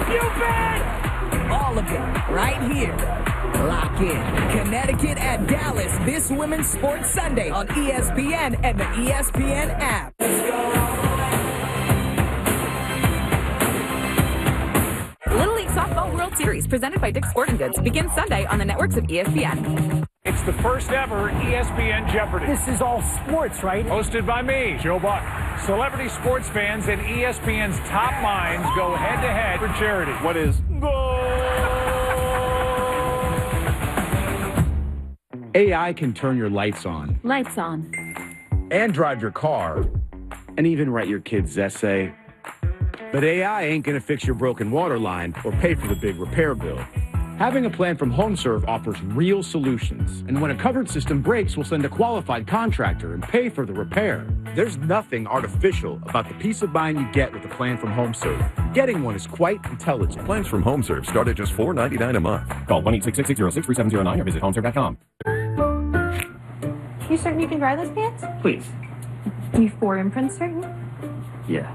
You bet! All of it right here. Lock in. Connecticut at Dallas this Women's Sports Sunday on ESPN and the ESPN app. Little League Softball World Series presented by Dick's Sporting Goods begins Sunday on the networks of ESPN. It's the first ever ESPN Jeopardy! This is all sports, right? Hosted by me, Joe Buck. Celebrity sports fans and ESPN's top minds go head-to-head for charity. What is AI can turn your lights on. Lights on. And drive your car. And even write your kid's essay. But AI ain't gonna fix your broken water line or pay for the big repair bill. Having a plan from HomeServe offers real solutions. And when a covered system breaks, we'll send a qualified contractor and pay for the repair. There's nothing artificial about the peace of mind you get with a plan from HomeServe. Getting one is quite intelligent. Plans from HomeServe start at just $4.99 a month. Call 1-866-606-3709 or visit homeserve.com. You certain you can dry those pants? Please. You 4imprint certain? Yeah.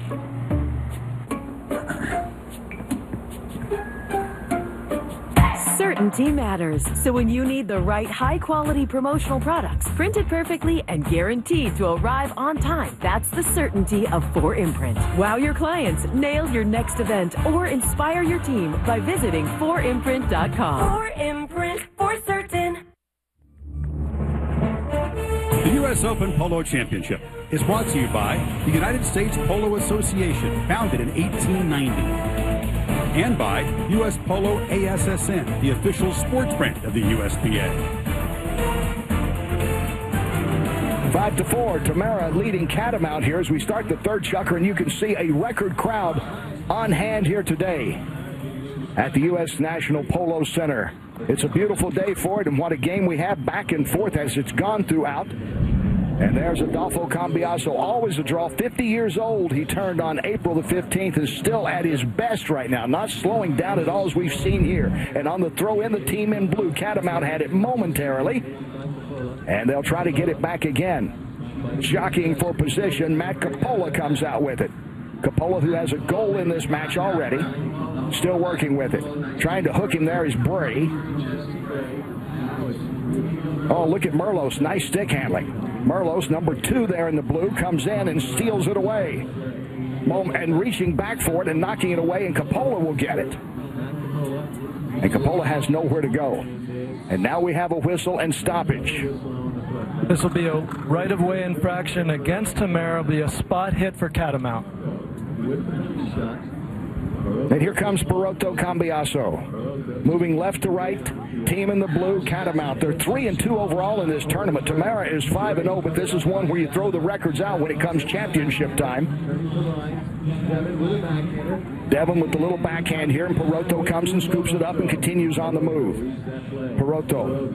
Certainty matters. So when you need the right high-quality promotional products, printed perfectly and guaranteed to arrive on time, that's the certainty of 4imprint. Wow your clients, nail your next event, or inspire your team by visiting 4imprint.com. 4imprint, for certain. The U.S. Open Polo Championship is brought to you by the United States Polo Association, founded in 1890. And by U.S. Polo ASSN, the official sports brand of the USPA. 5-4, Tamara leading Catamount here as we start the third chukker, and you can see a record crowd on hand here today at the U.S. National Polo Center. It's a beautiful day for it, and what a game we have back and forth as it's gone throughout. And there's Adolfo Cambiaso, always a draw, 50 years old. He turned on April the 15th, is still at his best right now, not slowing down at all as we've seen here. And on the throw in, the team in blue, Catamount had it momentarily, and they'll try to get it back again. Jockeying for position, Matt Coppola comes out with it. Coppola, who has a goal in this match already, still working with it. Trying to hook him there is Bray. Oh, look at Merlos, nice stick handling. Merlos, number 2 there in the blue, comes in and steals it away. And reaching back for it and knocking it away, and Coppola will get it. And Coppola has nowhere to go. And now we have a whistle and stoppage. This will be a right-of-way infraction against Tamara. It'll be a spot hit for Catamount. And here comes Perotto Cambiaso. Moving left to right, team in the blue, Catamount. They're 3-2 overall in this tournament. Tamara is 5-0, but this is one where you throw the records out when it comes championship time. Devin with the little backhand here, and Perotto comes and scoops it up and continues on the move. Perotto.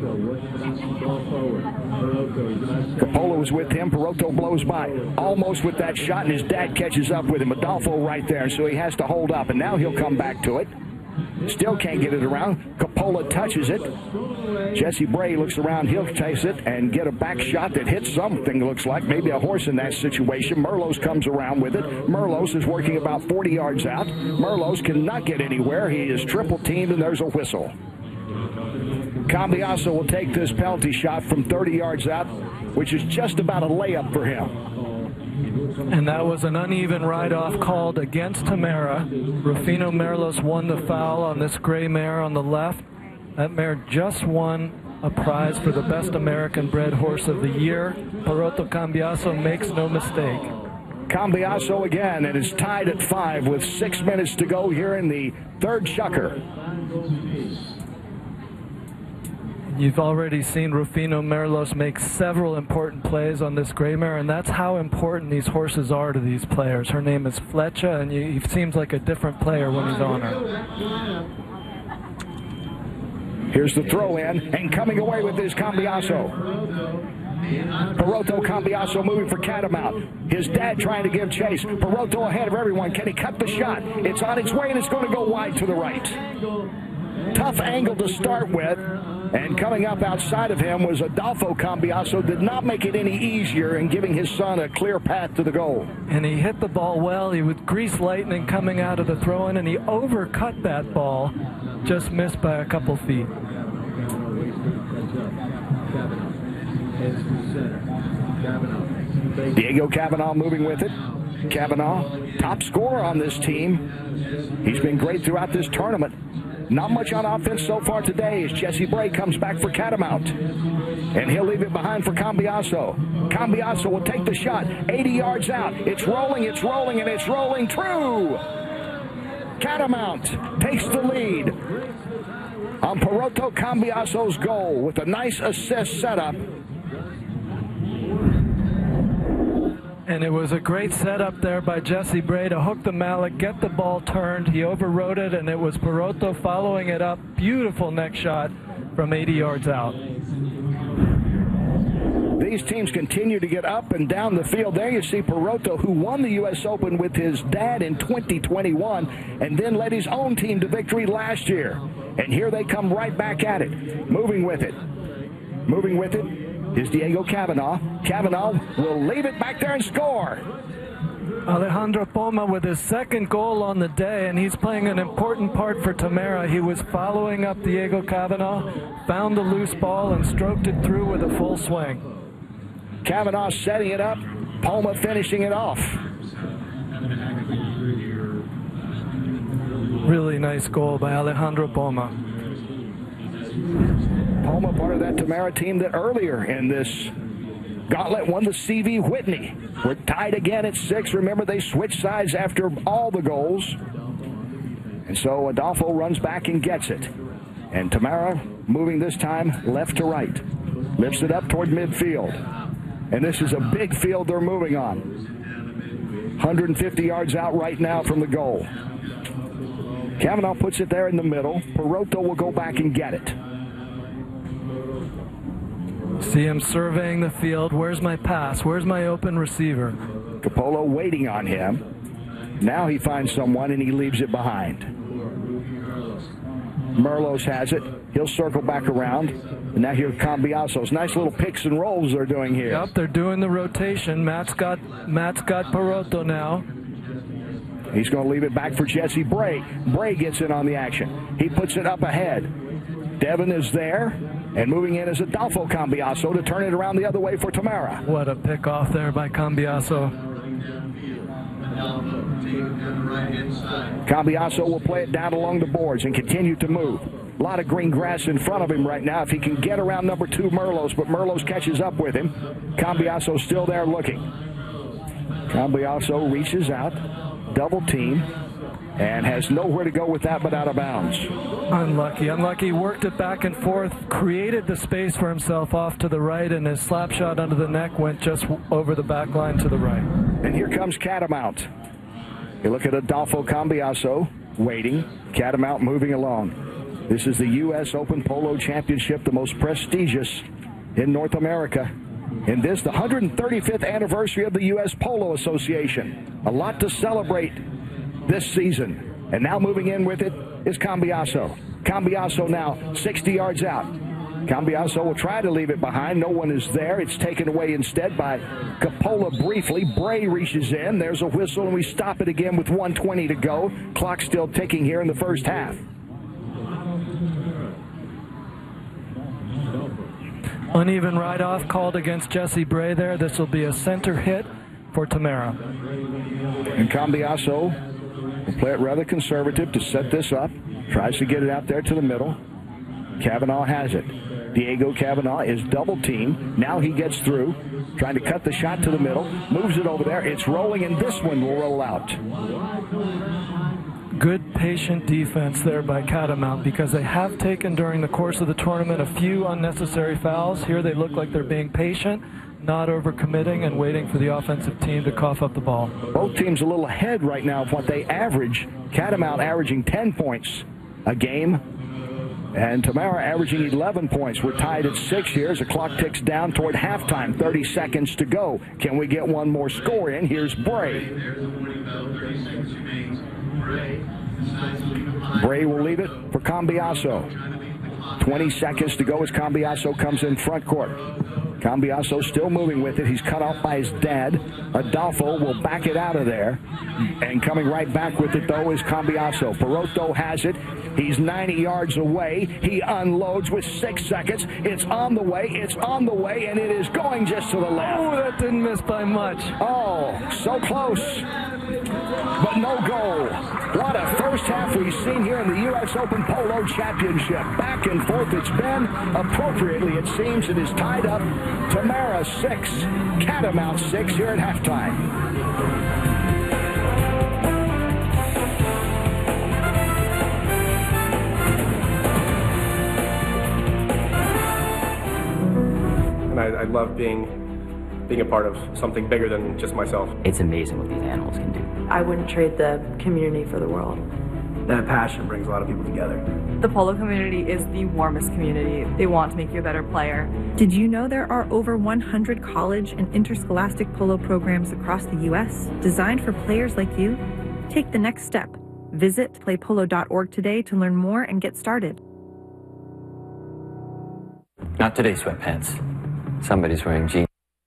Coppola was with him. Perotto blows by. Almost with that shot, and his dad catches up with him. Adolfo right there, so he has to hold up, and now he'll come back to it. Still can't get it around. Coppola touches it. Jesse Bray looks around. He'll chase it and get a back shot that hits something, looks like. Maybe a horse in that situation. Merlos comes around with it. Merlos is working about 40 yards out. Merlos cannot get anywhere. He is triple teamed, and there's a whistle. Cambiaso will take this penalty shot from 30 yards out, which is just about a layup for him. And that was an uneven ride-off called against Tamara. Rufino Merlos won the foul on this gray mare on the left. That mare just won a prize for the best American-bred horse of the year. Perotto Cambiaso makes no mistake. Cambiaso again, and is tied at 5 with 6 minutes to go here in the third chukker. You've already seen Rufino Merlos make several important plays on this gray mare, and that's how important these horses are to these players. Her name is Fletcher, and he seems like a different player when he's on her. Here's the throw in, and coming away with this Cambiaso. Perotto Cambiaso moving for Catamount. His dad trying to give chase. Perotto ahead of everyone. Can he cut the shot? It's on its way, and it's going to go wide to the right. Tough angle to start with. And coming up outside of him was Adolfo Cambiaso. Did not make it any easier in giving his son a clear path to the goal. And he hit the ball well. He was grease lightning coming out of the throw-in, and he overcut that ball. Just missed by a couple feet. Diego Cavanaugh moving with it. Cavanaugh, top scorer on this team. He's been great throughout this tournament. Not much on offense so far today as Jesse Bray comes back for Catamount. And he'll leave it behind for Cambiaso. Cambiaso will take the shot. 80 yards out. It's rolling, and it's rolling true. Catamount takes the lead on Peroto Cambiaso's goal with a nice assist setup. And it was a great setup there by Jesse Bray to hook the mallet, get the ball turned. He overrode it, and it was Peroto following it up. Beautiful neck shot from 80 yards out. These teams continue to get up and down the field. There you see Peroto, who won the U.S. Open with his dad in 2021 and then led his own team to victory last year. And here they come right back at it. Moving with it is Diego Cavanaugh. Cavanaugh will leave it back there and score. Alejandro Poma with his second goal on the day, and he's playing an important part for Tamara. He was following up Diego Cavanaugh, found the loose ball, and stroked it through with a full swing. Cavanaugh setting it up, Poma finishing it off. Really nice goal by Alejandro Poma. Poma, part of that Tamara team that earlier in this gauntlet won the CV Whitney. We're tied again at 6. Remember, they switched sides after all the goals. And so Adolfo runs back and gets it. And Tamara moving this time left to right. Lifts it up toward midfield. And this is a big field they're moving on. 150 yards out right now from the goal. Cavanaugh puts it there in the middle. Peroto will go back and get it. See him surveying the field. Where's my pass? Where's my open receiver? Capolo waiting on him. Now he finds someone and he leaves it behind. Merlos has it. He'll circle back around. And now here's Cambiaso's nice little picks and rolls they're doing here. Yep, they're doing the rotation. Matt's got Peroto now. He's going to leave it back for Jesse Bray. Bray gets in on the action. He puts it up ahead. Devin is there. And moving in is Adolfo Cambiaso to turn it around the other way for Tamara. What a pick off there by Cambiaso. Cambiaso will play it down along the boards and continue to move. A lot of green grass in front of him right now if he can get around number 2 Merlos, but Merlos catches up with him. Cambiaso still there looking. Cambiaso reaches out, double team, and has nowhere to go with that but out of bounds. Unlucky. Worked it back and forth, created the space for himself off to the right, and his slap shot under the neck went just over the back line to the right. And here comes Catamount. You look at Adolfo Cambiaso waiting. Catamount moving along. This is the U.S. Open Polo Championship, the most prestigious in North America. And this, the 135th anniversary of the U.S. Polo Association. A lot to celebrate this season. And now moving in with it is Cambiaso. Cambiaso now 60 yards out. Cambiaso will try to leave it behind. No one is there. It's taken away instead by Capola briefly. Bray reaches in. There's a whistle, and we stop it again with 1:20 to go. Clock still ticking here in the first half. Uneven ride-off called against Jesse Bray there. This will be a center hit for Tamara. And Cambiaso will play it rather conservative to set this up. Tries to get it out there to the middle. Cavanaugh has it. Diego Cavanaugh is double teamed. Now he gets through. Trying to cut the shot to the middle. Moves it over there. It's rolling, and this one will roll out. Good patient defense there by Catamount, because they have taken during the course of the tournament a few unnecessary fouls. Here they look like they're being patient, not overcommitting, and waiting for the offensive team to cough up the ball. Both teams a little ahead right now of what they average. Catamount averaging 10 points a game, and Tamara averaging 11 points. We're tied at 6 here as the clock ticks down toward halftime. 30 seconds to go. Can we get one more score in? Here's Bray. Bray will leave it for Cambiaso. 20 seconds to go as Cambiaso comes in front court. Cambiaso still moving with it. He's cut off by his dad. Adolfo will back it out of there. And coming right back with it, though, is Cambiaso. Perotto has it. He's 90 yards away. He unloads with 6 seconds. It's on the way. It's on the way, and it is going just to the left. Oh, that didn't miss by much. Oh, so close, but no goal. What a first half we've seen here in the U.S. Open Polo Championship. Back and forth it's been. Appropriately, it seems, it is tied up. Tamara 6, Catamount 6 here at halftime. I love being a part of something bigger than just myself. It's amazing what these animals can do. I wouldn't trade the community for the world. That passion brings a lot of people together. The polo community is the warmest community. They want to make you a better player. Did you know there are over 100 college and interscholastic polo programs across the U.S. designed for players like you? Take the next step. Visit playpolo.org today to learn more and get started. Not today, sweatpants. Somebody's wearing jeans.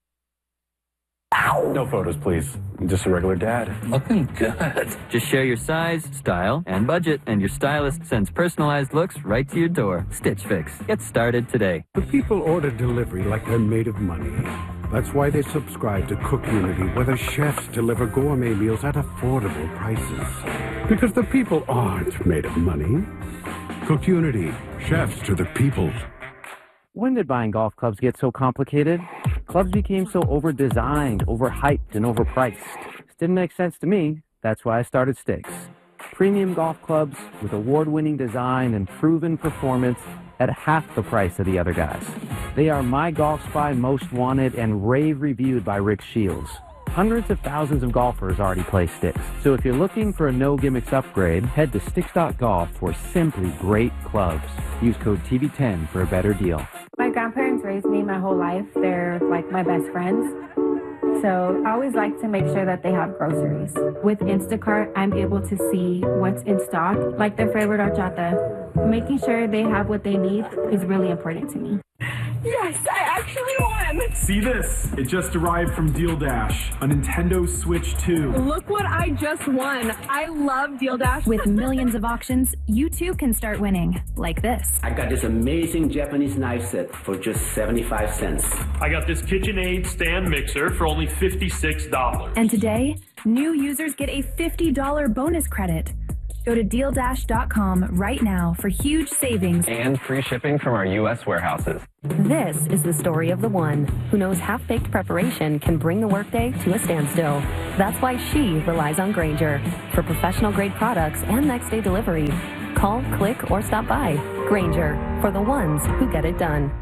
No photos, please. I'm just a regular dad. Looking good. Just share your size, style, and budget, and your stylist sends personalized looks right to your door. Stitch Fix. Get started today. The people order delivery like they're made of money. That's why they subscribe to Cookunity, where the chefs deliver gourmet meals at affordable prices. Because the people aren't made of money. Cookunity. Chefs to the people. When did buying golf clubs get so complicated? Clubs became so over-designed, overhyped, and overpriced. This didn't make sense to me. That's why I started Sticks. Premium golf clubs with award-winning design and proven performance at half the price of the other guys. They are My Golf Spy Most Wanted and rave reviewed by Rick Shields. Hundreds of thousands of golfers already play Sticks. So if you're looking for a no-gimmicks upgrade, head to Sticks.golf for simply great clubs. Use code TV10 for a better deal. My grandparents raised me my whole life. They're like my best friends. So I always like to make sure that they have groceries. With Instacart, I'm able to see what's in stock, like their favorite horchata. Making sure they have what they need is really important to me. Yes, I actually won! See this? It just arrived from Deal Dash, a Nintendo Switch 2. Look what I just won. I love Deal Dash. With millions of auctions, you too can start winning, like this. I got this amazing Japanese knife set for just 75 cents. I got this KitchenAid stand mixer for only $56. And today, new users get a $50 bonus credit. Go to DealDash.com right now for huge savings and free shipping from our U.S. warehouses. This is the story of the one who knows half-baked preparation can bring the workday to a standstill. That's why she relies on Grainger for professional-grade products and next-day delivery. Call, click, or stop by. Grainger, for the ones who get it done.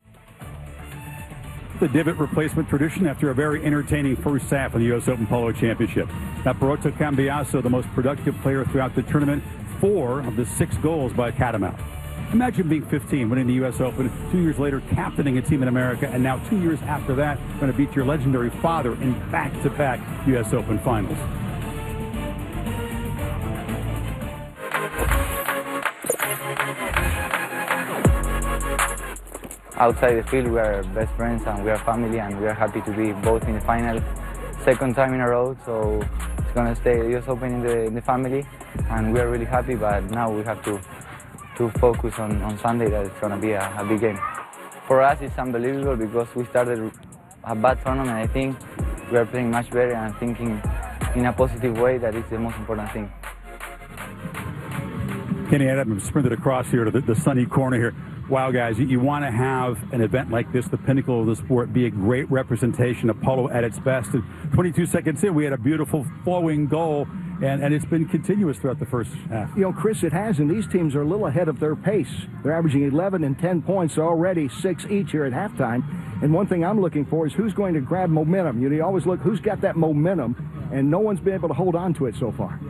The divot replacement tradition after a very entertaining first half of the U.S. Open Polo Championship. Now, Perotto Cambiaso, the most productive player throughout the tournament, 4 of the 6 goals by Catamount. Imagine being 15, winning the U.S. Open, 2 years later captaining a team in America, and now 2 years after that, going to beat your legendary father in back-to-back U.S. Open finals. Outside the field, we are best friends and we are family, and we are happy to be both in the final, second time in a row. So it's going to stay US Open in the family, and we are really happy. But now we have to focus on Sunday. That it's going to be a big game. For us, it's unbelievable because we started a bad tournament. I think we are playing much better and thinking in a positive way. That is the most important thing. Kenny Adams sprinted across here to the sunny corner here. Wow, guys, you want to have an event like this, the pinnacle of the sport, be a great representation of polo at its best. And 22 seconds in, we had a beautiful flowing goal, and it's been continuous throughout the first half. You know, Chris, it has, and these teams are a little ahead of their pace. They're averaging 11 and 10 points already, 6 each here at halftime. And one thing I'm looking for is who's going to grab momentum. You always look who's got that momentum, and no one's been able to hold on to it so far.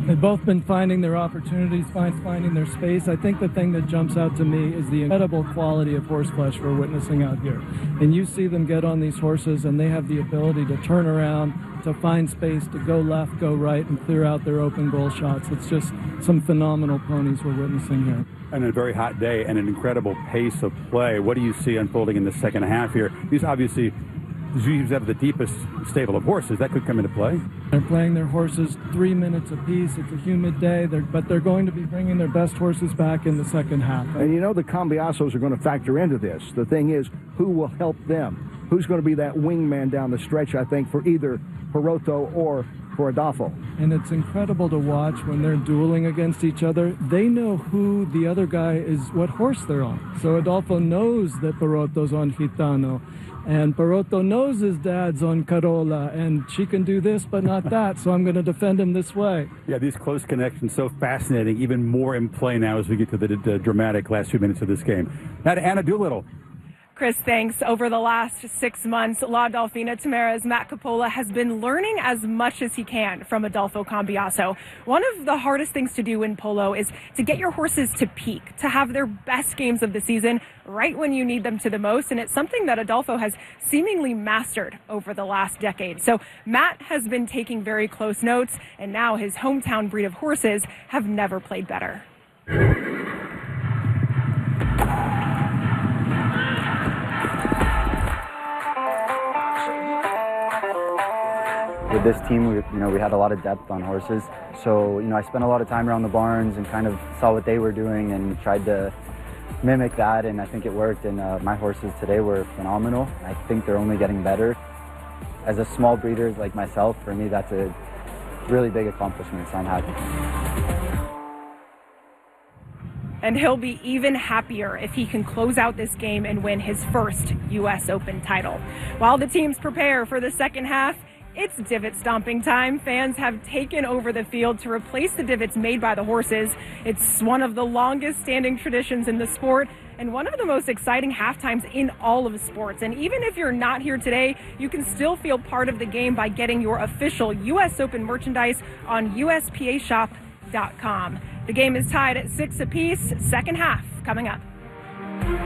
They've both been finding their opportunities, finding their space. I think the thing that jumps out to me is the incredible quality of horse flesh we're witnessing out here. And you see them get on these horses, and they have the ability to turn around, to find space, to go left, go right, and clear out their open goal shots. It's just some phenomenal ponies we're witnessing here. And a very hot day and an incredible pace of play. What do you see unfolding in the second half here? These obviously have the deepest stable of horses. That could come into play. They're playing their horses 3 minutes apiece. It's a humid day, but they're going to be bringing their best horses back in the second half. And you know the Cambiasos are going to factor into this. The thing is, who will help them? Who's going to be that wingman down the stretch, I think, for either Perotto or for Adolfo? And it's incredible to watch when they're dueling against each other. They know who the other guy is, what horse they're on. So Adolfo knows that Perotto's on Gitano. And Perotto knows his dad's on Carola, and she can do this but not that, so I'm going to defend him this way. Yeah, these close connections, so fascinating, even more in play now as we get to the dramatic last few minutes of this game. Now to Anna Doolittle. Chris, thanks. Over the last 6 months, La Dolfina Tamara's Matt Coppola has been learning as much as he can from Adolfo Cambiaso. One of the hardest things to do in polo is to get your horses to peak, to have their best games of the season right when you need them to the most, and it's something that Adolfo has seemingly mastered over the last decade. So Matt has been taking very close notes, and now his hometown breed of horses have never played better. With this team, we had a lot of depth on horses. So, I spent a lot of time around the barns and kind of saw what they were doing and tried to mimic that, and I think it worked. And my horses today were phenomenal. I think they're only getting better. As a small breeder like myself, for me, that's a really big accomplishment, so I'm happy. And he'll be even happier if he can close out this game and win his first U.S. Open title. While the teams prepare for the second half, it's divot stomping time. Fans have taken over the field to replace the divots made by the horses. It's one of the longest standing traditions in the sport and one of the most exciting halftimes in all of sports. And even if you're not here today, you can still feel part of the game by getting your official U.S. Open merchandise on USPAshop.com. The game is tied at 6 apiece. Second half coming up.